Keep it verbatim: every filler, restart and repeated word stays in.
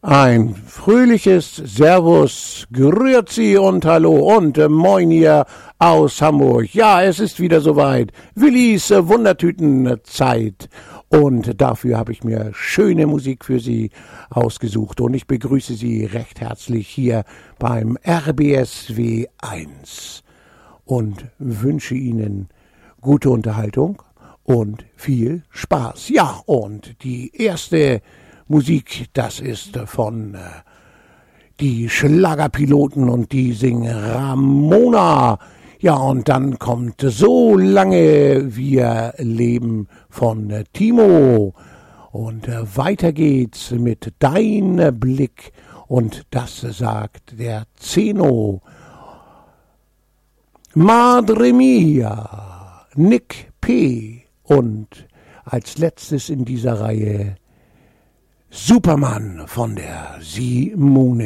Ein fröhliches Servus, Grüezi und Hallo und äh, Moin hier aus Hamburg. Ja, es ist wieder soweit. Willis äh, Wundertütenzeit. Und dafür habe ich mir schöne Musik für Sie ausgesucht. Und ich begrüße Sie recht herzlich hier beim R B S W eins. Und wünsche Ihnen gute Unterhaltung und viel Spaß. Ja, und die erste Musik, das ist von äh, die Schlagerpiloten und die singen Ramona. Ja, und dann kommt So lange wir leben von äh, Timo. Und äh, weiter geht's mit Dein Blick. Und das sagt der Zeno. Madre Mia, Nick P. Und als letztes in dieser Reihe Superman von der Simone.